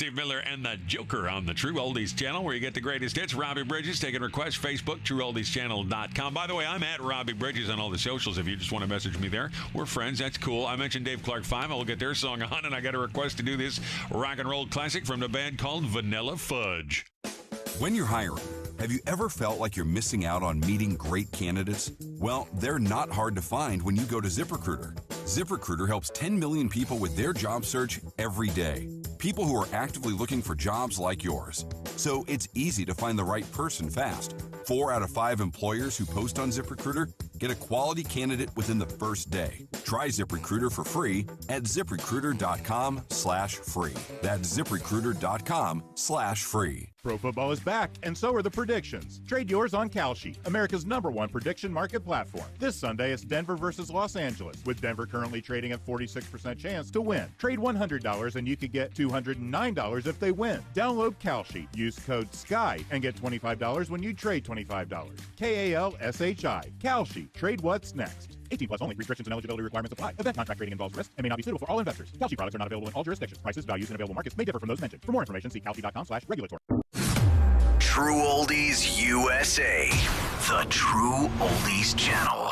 Steve Miller and the Joker on the True Oldies channel, where you get the greatest hits. Robbie Bridges taking requests. Facebook, TrueOldiesChannel.com. By the way, I'm at Robbie Bridges on all the socials if you just want to message me there. We're friends. That's cool. I mentioned Dave Clark 5. I'll get their song on, and I got a request to do this rock and roll classic from the band called Vanilla Fudge. When you're hiring, have you ever felt like you're missing out on meeting great candidates? Well, they're not hard to find when you go to ZipRecruiter. ZipRecruiter helps 10 million people with their job search every day. People who are actively looking for jobs like yours. So it's easy to find the right person fast. 4 out of 5 employers who post on ZipRecruiter get a quality candidate within the first day. Try ZipRecruiter for free at ZipRecruiter.com/free. That's ZipRecruiter.com/free. Pro football is back, and so are the predictions. Trade yours on Kalshi, America's #1 prediction market platform. This Sunday, it's Denver versus Los Angeles, with Denver currently trading at 46% chance to win. Trade $100 and you could get $209 if they win. Download Kalshi, use code SKY, and get $25 when you trade $25. KALSHI. Kalshi. Trade what's next. 18 plus only. Restrictions and eligibility requirements apply. Event contract trading involves risk and may not be suitable for all investors. Kalshi products are not available in all jurisdictions. Prices, values, and available markets may differ from those mentioned. For more information, see kalshi.com/regulatory. True Oldies USA. The True Oldies Channel.